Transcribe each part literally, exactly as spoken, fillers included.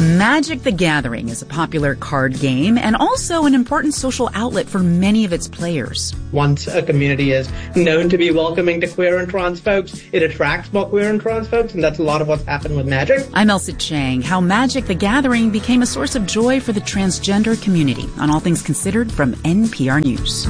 Magic the Gathering is a popular card game and also an important social outlet for many of its players. Once a community is known to be welcoming to queer and trans folks, it attracts more queer and trans folks, and that's a lot of what's happened with Magic. I'm Elsa Chang. How Magic the Gathering became a source of joy for the transgender community on All Things Considered from N P R News.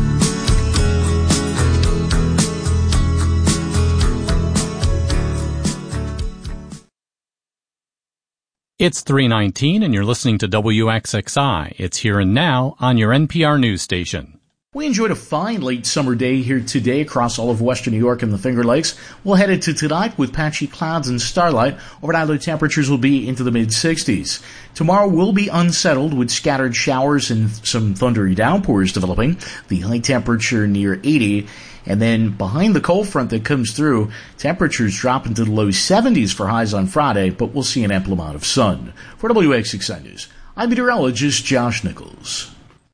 It's three nineteen and you're listening to W X X I. It's Here and Now on your N P R news station. We enjoyed a fine late summer day here today across all of western New York and the Finger Lakes. We'll head into tonight with patchy clouds and starlight. Overnight low temperatures will be into the mid-sixties. Tomorrow will be unsettled with scattered showers and some thundery downpours developing. The high temperature near eighty. And then behind the cold front that comes through, temperatures drop into the low seventies for highs on Friday, but we'll see an ample amount of sun. For W X X I News, I'm meteorologist Josh Nichols.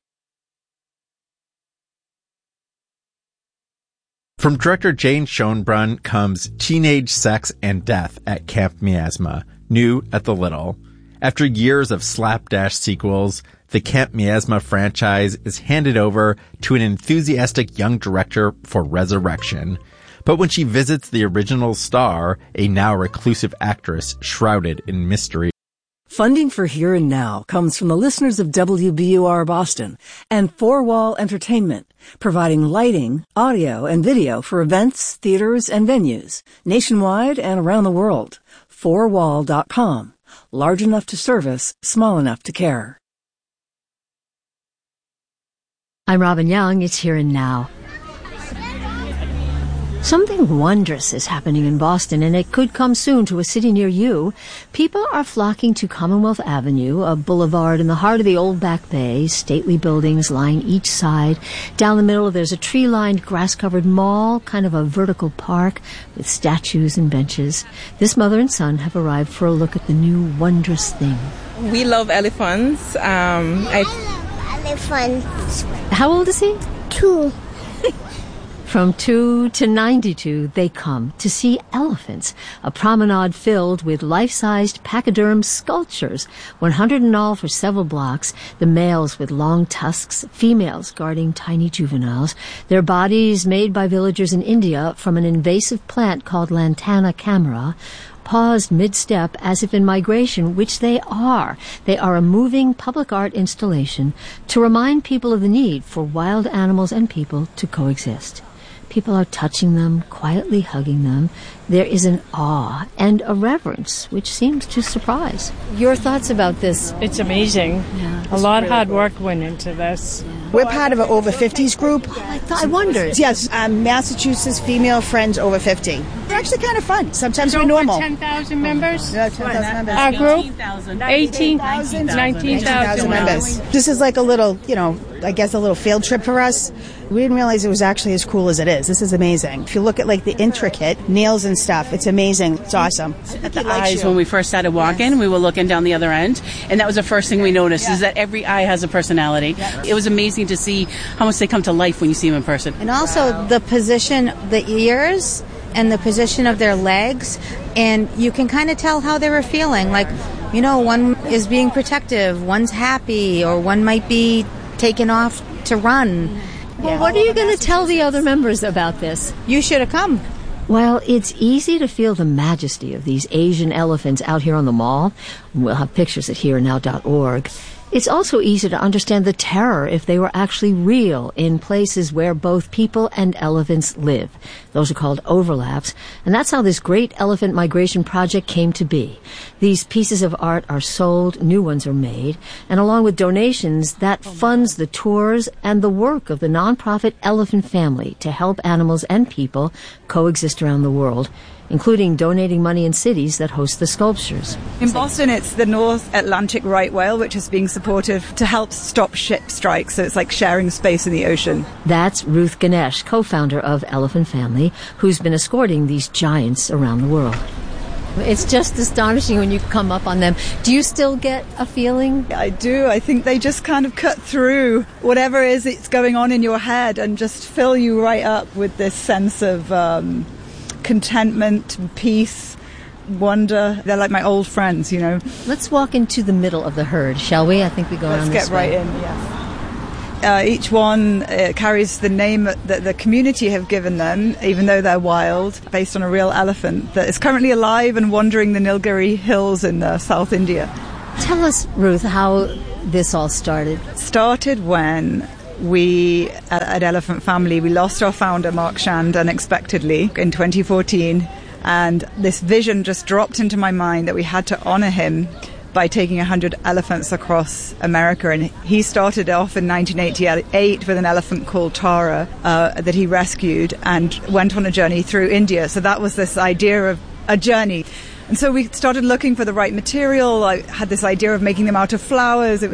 From director Jane Schoenbrunn comes Teenage Sex and Death at Camp Miasma, new at the Little. After years of slapdash sequels, the Camp Miasma franchise is handed over to an enthusiastic young director for resurrection. But when she visits the original star, a now reclusive actress shrouded in mystery. Funding for Here and Now comes from the listeners of W B U R Boston and Four Wall Entertainment, providing lighting, audio, and video for events, theaters, and venues nationwide and around the world. four wall dot com. Large enough to service, small enough to care. I'm Robin Young. It's Here and Now. Something wondrous is happening in Boston, and it could come soon to a city near you. People are flocking to Commonwealth Avenue, a boulevard in the heart of the Old Back Bay, stately buildings line each side. Down the middle, there's a tree-lined, grass-covered mall, kind of a vertical park with statues and benches. This mother and son have arrived for a look at the new wondrous thing. We love elephants. Um, I Elephants. How old is he? Two. From two to ninety-two, they come to see elephants, a promenade filled with life-sized pachyderm sculptures, one hundred in all for several blocks, the males with long tusks, females guarding tiny juveniles, their bodies made by villagers in India from an invasive plant called Lantana camara, paused mid-step as if in migration, which they are. They are a moving public art installation to remind people of the need for wild animals and people to coexist. People are touching them, quietly hugging them. There is an awe and a reverence, which seems to surprise. Your thoughts about this? It's amazing. Yeah, a lot of really hard work went into this. Yeah. We're part of an over fifties group. Oh, I, thought, I wondered. Yes, um, Massachusetts Female Friends Over fifty. They're actually kind of fun. Sometimes we're normal. ten thousand members? Yeah, ten thousand members. Our group? eighteen thousand. nineteen thousand members. This is like a little, you know, I guess a little field trip for us. We didn't realize it was actually as cool as it is. This is amazing. If you look at like the intricate nails and stuff, it's amazing. It's awesome. At the eyes, when we first started walking, yes. We were looking down the other end, and that was the first thing we noticed, yeah. Is that every eye has a personality. Yeah. It was amazing to see how much they come to life when you see them in person. And also wow. the position, the ears, and the position of their legs, and you can kind of tell how they were feeling. Like, you know, one is being protective, one's happy, or one might be taken off to run. Well, what are you going to tell the other members about this? You should have come. Well, it's easy to feel the majesty of these Asian elephants out here on the mall. We'll have pictures at here now dot org. It's also easy to understand the terror if they were actually real in places where both people and elephants live. Those are called overlaps, and that's how this great elephant migration project came to be. These pieces of art are sold, new ones are made, and along with donations, that funds the tours and the work of the nonprofit Elephant Family to help animals and people coexist around the world, including donating money in cities that host the sculptures. In Boston, it's the North Atlantic right whale, which is being supportive to help stop ship strikes, so it's like sharing space in the ocean. That's Ruth Ganesh, co-founder of Elephant Family, who's been escorting these giants around the world. It's just astonishing when you come up on them. Do you still get a feeling? I do. I think they just kind of cut through whatever is it's going on in your head and just fill you right up with this sense of um, contentment, peace, wonder. They're like my old friends, you know. Let's walk into the middle of the herd, shall we? I think we go Let's around get this right way. in, yes. Uh, each one uh, carries the name that the community have given them, even though they're wild, based on a real elephant that is currently alive and wandering the Nilgiri hills in uh, South India. Tell us, Ruth, how this all started. Started when we, at, at Elephant Family, we lost our founder, Mark Shand, unexpectedly in twenty fourteen. And this vision just dropped into my mind that we had to honor him by taking one hundred elephants across America. And he started off in nineteen eighty-eight with an elephant called Tara uh, that he rescued and went on a journey through India. So that was this idea of a journey. And so we started looking for the right material. I had this idea of making them out of flowers. It